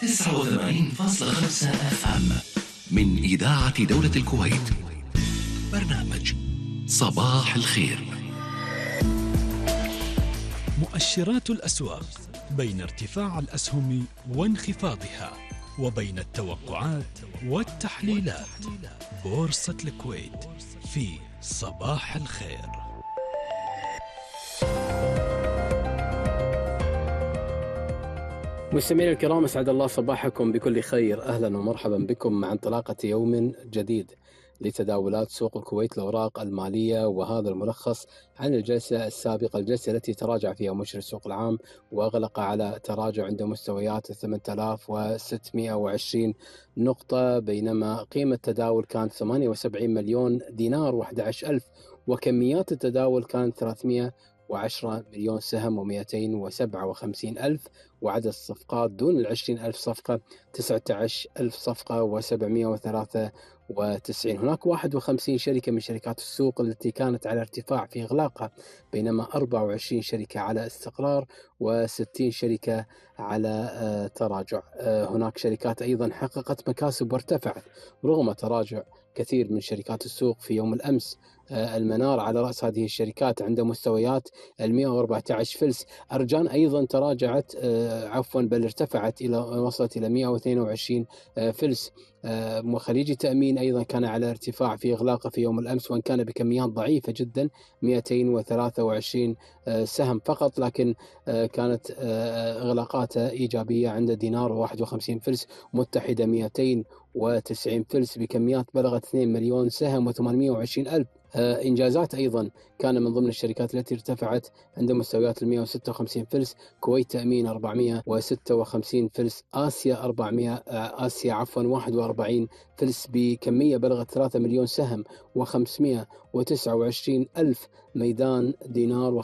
89.5 FM من إذاعة دولة الكويت. برنامج صباح الخير. مؤشرات الأسواق بين ارتفاع الأسهم وانخفاضها، وبين التوقعات والتحليلات. بورصة الكويت في صباح الخير. مستمعينا الكرام، اسعد الله صباحكم بكل خير. اهلا ومرحبا بكم مع انطلاقه يوم جديد لتداولات سوق الكويت الاوراق الماليه، وهذا الملخص عن الجلسه السابقه، الجلسه التي تراجع فيها مؤشر السوق العام واغلق على تراجع عند مستويات 8620 نقطه، بينما قيمه التداول كانت 78 مليون دينار و11000، وكميات التداول كانت 310 مليون سهم و257 ألف، وعدد الصفقات دون 20,000 صفقة 19,000 صفقة و793. هناك 51 شركة من شركات السوق التي كانت على ارتفاع في إغلاقها، بينما 24 شركة على استقرار و60 شركة على تراجع. هناك شركات أيضا حققت مكاسب وارتفعت رغم تراجع كثير من شركات السوق في يوم الأمس. المنار على رأس هذه الشركات عند مستويات 114 فلس. أرجان أيضا تراجعت بل ارتفعت وصلت إلى 122 فلس. خليجي تأمين أيضا كان على ارتفاع في إغلاقه في يوم الأمس، وإن كان بكميات ضعيفة جدا 223 سهم فقط، لكن كانت إغلاقاته إيجابية عند دينار 51 فلس. متحدة 290 فلس بكميات بلغت 2 مليون سهم و820 ألف. إنجازات أيضا كان من ضمن الشركات التي ارتفعت عند مستويات 156 فلس. كويت تأمين 456 فلس. آسيا 41 فلس بكمية بلغت 3 مليون سهم و529 ألف. ميدان دينار